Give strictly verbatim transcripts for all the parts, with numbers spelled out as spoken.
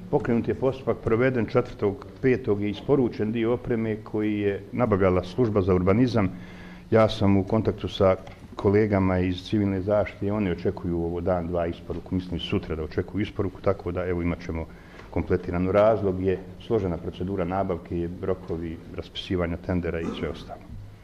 Pokrenut je postupak proveden četvrtog petog je isporučen dio opreme koji je nabavljala služba za urbanizam. Ja sam u kontaktu sa kolegama iz civilne zaštite i oni očekuju ovo dan, dva isporuku, mislim sutra da očekuju isporuku, tako da evo imat ćemo kompletiranu. Razlog je složena procedura nabavke, rokovi raspisivanja tendera i sve ostalo.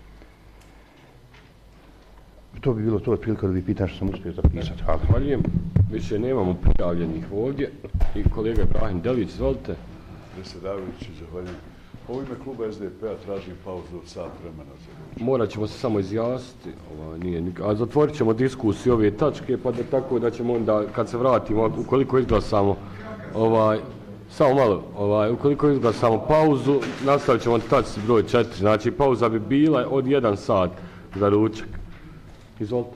To bi bilo to otprilike da bi pitan što sam uspio zapisati. Hvala. Zahvaljujem. Više nemamo prijavljenih ovdje. I kolega Ibrahim Delić, izvolite. Predsjedavajući, zahvaljujem. U ime kluba S D P-a tražim pauzu od sat vremena. Morat ćemo se samo izjasniti. Ovaj, nije, a zatvorit ćemo diskusiju ove tačke, pa da tako da ćemo onda, kad se vratimo, ukoliko izglasamo, ovaj, samo malo, ovaj, ukoliko izglasamo pauzu, nastavit ćemo tačci broj četiri. Znači, pauza bi bila od jedan sat za ručak. Izvolite.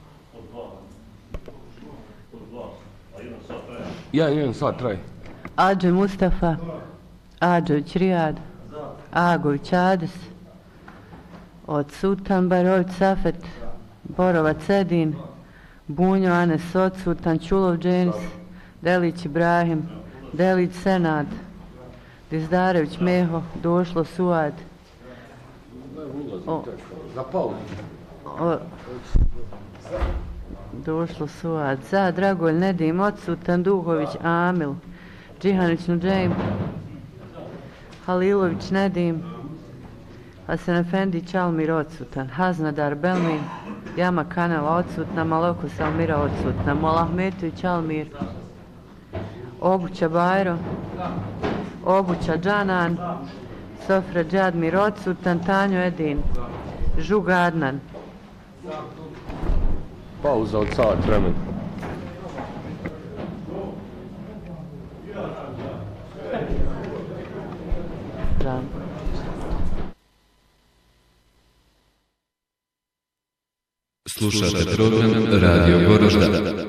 Ja, jedan sat traje. Adže Mustafa, Adžović Rijad, Agović Adis, odsutan Barović Safet, Borovac Edin, Bunjo Anes odsutan, Čulov Dženis, Delić Ibrahim, Delić Senad, Dizdarević Meho, Došlo Suad. Za pauzu. Došlo Suad. Za Dragolj Nedim odsutan, Duhović Amil, Džihanić Nudžejm, Halilović Nedim, Hasan Efendi Čalmir odsutan, Haznadar Belmin, Jama Kanela odsutna, Maloko Salmira odsutna, Molahmetović Almir, Obuća Bajro, Obuća Džanan, Sofra Džadmir odsutan, Tanjo Edin, Žug Adnan. Pauza od sat vremena. Slušate program Radio Gorožda.